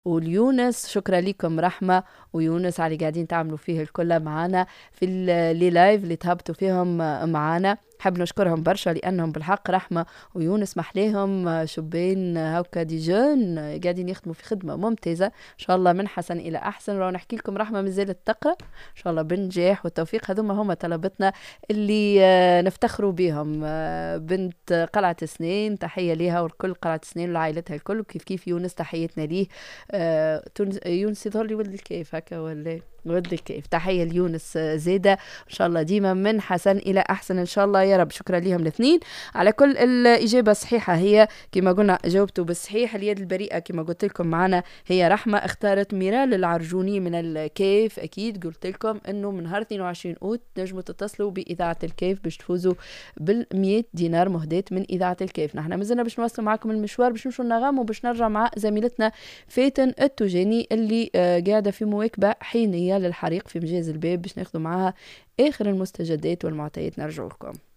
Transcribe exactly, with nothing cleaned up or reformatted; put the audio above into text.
واليونس شكرا لكم رحمة ويونس على قاعدين تعملوا فيه الكل معانا في اللي لايف اللي تهبطوا فيهم معانا. حاب نشكرهم برشا لأنهم بالحق رحمة ويونس محليهم شبين هوكا دي جون قاعدين يخدموا في خدمة ممتازة إن شاء الله من حسن إلى أحسن. ولو نحكي لكم رحمة مازالت تقرأ إن شاء الله بالنجاح والتوفيق. هذوما هما طلبتنا اللي نفتخروا بهم. بنت قلعة سنين تحية ليها والكل قلعة سنين وعائلتها الكل وكيف كيف يونس تحيتنا ليه. يونس يظهر لي ولد الكيف هكا ولا ولد الكيف. تحية ليونس زيدة إن شاء الله ديما من حسن إلى أحسن إن شاء الله يا رب. شكرا لهم الاثنين على كل الإجابة الصحيحة. هي كما قلنا جاوبتوا بالصحيح. اليد البريئة كما قلت لكم معنا هي رحمة اختارت ميرال العرجوني من الكيف. أكيد قلت لكم أنه من نهار اثنين وعشرين أوت نجموا تتصلوا بإذاعة الكيف باش تفوزوا بالمئة دينار مهداة من إذاعة الكيف. نحن مازلنا باش نواصل معكم المشوار باش نمشوا نغام وباش نرجع مع زميلتنا فاتن التجاني اللي قاعدة في مواكبة حينية للحريق في مجاز الباب باش ناخذوا معها آخر المستجدات والمعطيات. نرجع لكم.